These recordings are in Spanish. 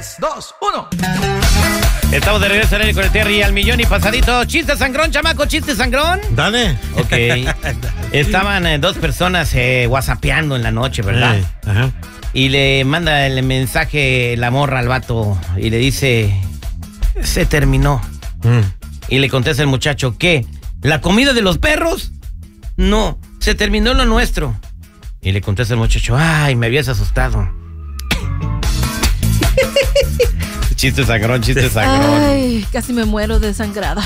2, 1. Estamos de regreso en el con el Terry al millón y pasadito. Chiste sangrón, chamaco, chiste sangrón. Dale. Ok. Estaban dos personas whatsappeando en la noche, ¿verdad? Ajá. Y le manda el mensaje la morra al vato y le dice, se terminó. Y le contesta el muchacho, ¿qué? ¿La comida de los perros? No, se terminó lo nuestro. Y le contesta el muchacho, ay, me habías asustado. Chiste sangrón, chiste sangrón. Ay, casi me muero desangrada.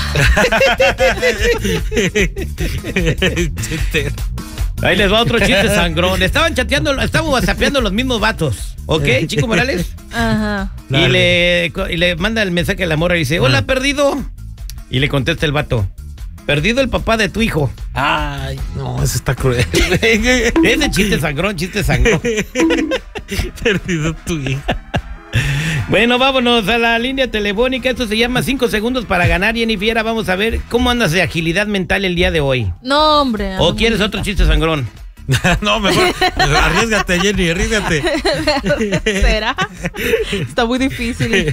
Ahí les va otro chiste sangrón. Estaban whatsappeando los mismos vatos. ¿Ok, Chico Morales? Ajá. Y le manda el mensaje a la morra y dice, hola, perdido. Y le contesta el vato, perdido el papá de tu hijo. Ay, no, eso está cruel. Ese chiste sangrón, chiste sangrón. Perdido tu hijo. Bueno, vámonos a la línea telefónica. Esto se llama 5 segundos para ganar, Jennifer. Vamos a ver cómo andas de agilidad mental el día de hoy. No, hombre. ¿O quieres otro chiste sangrón? No, mejor arriésgate, Jenny, arriésgate. ¿Será? Está muy difícil.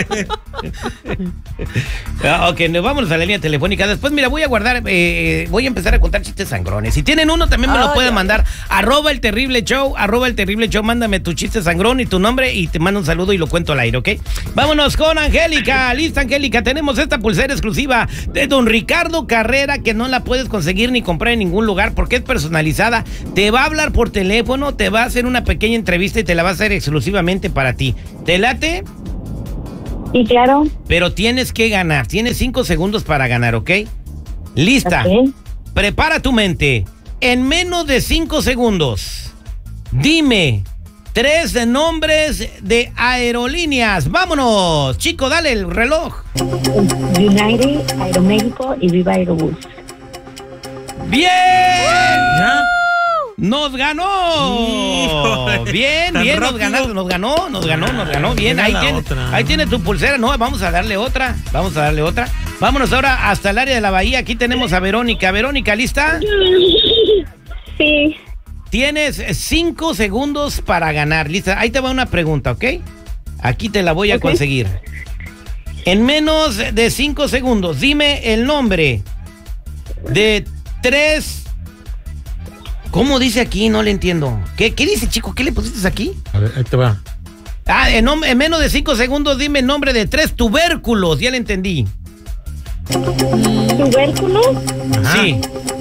Ok, vámonos a la línea telefónica. Después, mira, voy a guardar, voy a empezar a contar chistes sangrones. Si tienen uno, también me lo pueden mandar. @el terrible show, mándame tu chiste sangrón y tu nombre y te mando un saludo y lo cuento al aire, ¿ok? Vámonos con Angélica. Lista, Angélica, tenemos esta pulsera exclusiva de don Ricardo Carrera que no la puedes conseguir ni comprar en ningún lugar porque es personalizada. Te va a hablar por teléfono, te va a hacer una pequeña entrevista y te la va a hacer exclusivamente para ti. ¿Te late? Sí, claro. Pero tienes que ganar. Tienes 5 segundos para ganar, ¿ok? Lista. Okay. Prepara tu mente. En menos de 5 segundos, dime 3 nombres de aerolíneas. ¡Vámonos! Chico, dale el reloj. United, Aeroméxico y Viva Aerobús. ¡Bien! ¿Ya? ¡Nos ganó! Híjole, Bien, tan bien, rápido. nos ganó. Bien, ahí tiene tu pulsera. No, vamos a darle otra. Vámonos ahora hasta el área de la bahía. Aquí tenemos a Verónica. Verónica, ¿lista? Sí. Tienes 5 segundos para ganar. ¿Lista? Ahí te va una pregunta, ¿ok? Aquí te la voy a conseguir. En menos de 5 segundos, dime el nombre de 3... ¿Cómo dice aquí? No le entiendo. ¿Qué dice, chico? ¿Qué le pusiste aquí? A ver, ahí te va. En menos de 5 segundos, dime el nombre de 3 tubérculos. Ya le entendí. ¿Tubérculos? Ajá. Sí.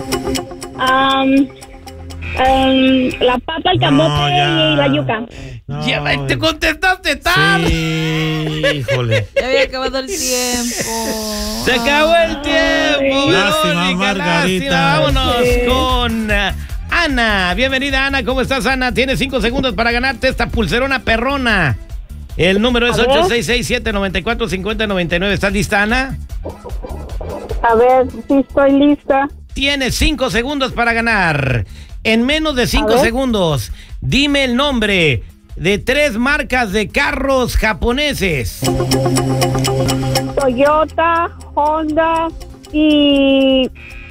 La papa, el camote y la yuca. No, Ya, te contestaste tarde. Sí, híjole. Ya había acabado el tiempo. Se acabó el tiempo, Lástima, Verónica. Margarita. Lástima. Vámonos con Ana. Bienvenida, Ana. ¿Cómo estás, Ana? Tienes 5 segundos para ganarte esta pulserona perrona. El número es 866-794-5099. ¿Estás lista, Ana? A ver, sí estoy lista. Tienes 5 segundos para ganar. En menos de 5 segundos, dime el nombre de 3 marcas de carros japoneses. Toyota, Honda y...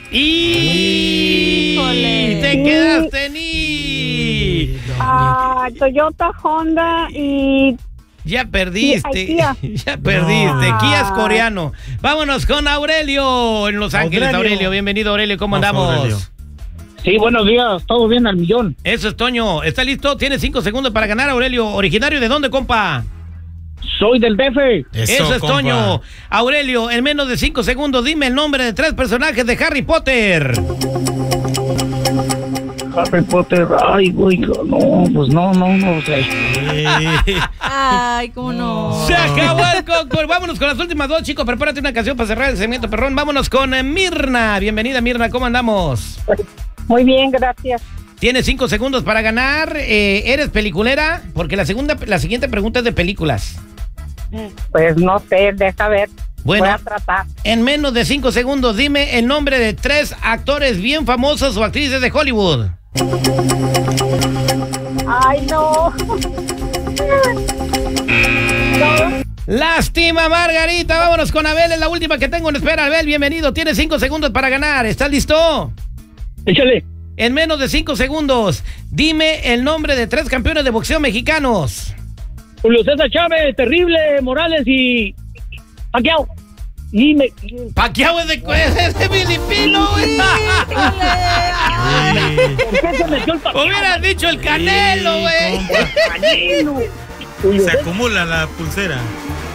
Híjole. Te quedaste ni. Toyota, Honda y... Ya perdiste. Kia. Ya perdiste. No. Kia es coreano. Vámonos con Aurelio en Los Ángeles. Aurelio, bienvenido, Aurelio. ¿Cómo andamos? Aurelio. Sí, buenos días, todo bien al millón. Eso es Toño. ¿Está listo? Tienes 5 segundos para ganar, Aurelio. ¿Originario de dónde, compa? Soy del DF. Eso es compa. Toño. Aurelio, en menos de 5 segundos, dime el nombre de 3 personajes de Harry Potter. Harry Potter, ay, güey, no, pues no, o sea. Ay, cómo no. Se acabó el concurso. Vámonos con las últimas 2, chicos. Prepárate una canción para cerrar el segmento, perrón. Vámonos con Mirna. Bienvenida, Mirna. ¿Cómo andamos? Muy bien, gracias. Tienes 5 segundos para ganar. ¿Eres peliculera? Porque la siguiente pregunta es de películas. Pues no sé, deja ver. Bueno, Voy a tratar. en menos de 5 segundos, dime el nombre de 3 actores bien famosos o actrices de Hollywood. Ay, no. Lástima, Margarita. Vámonos con Abel, es la última que tengo en espera. Abel, bienvenido. Tienes 5 segundos para ganar. ¿Estás listo? Échale. En menos de 5 segundos, dime el nombre de 3 campeones de boxeo mexicanos. Julio César Chávez, Terrible, Morales y Pacquiao. Y me... Pacquiao es de filipino, güey. ¿Por qué se metió el Pacquiao? Hubieras dicho el Canelo, güey. compa. Canelo. Julio Se César. acumula la pulsera.